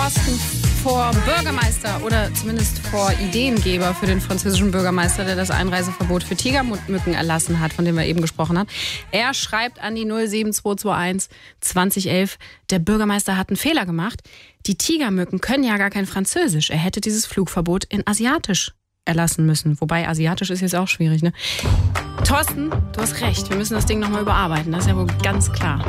Thorsten vor Bürgermeister oder zumindest vor Ideengeber für den französischen Bürgermeister, der das Einreiseverbot für Tigermücken erlassen hat, von dem wir eben gesprochen haben. Er schreibt an die 07221 2011, der Bürgermeister hat einen Fehler gemacht. Die Tigermücken können ja gar kein Französisch. Er hätte dieses Flugverbot in Asiatisch erlassen müssen. Wobei Asiatisch ist jetzt auch schwierig, ne? Thorsten, du hast recht. Wir müssen das Ding nochmal überarbeiten. Das ist ja wohl ganz klar.